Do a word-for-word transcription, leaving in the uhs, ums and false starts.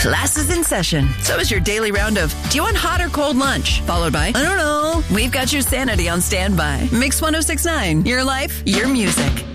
Class is in session. So is your daily round of, do you want hot or cold lunch? Followed by, I don't know. We've got your sanity on standby. Mix one oh six point nine. Your life, your music.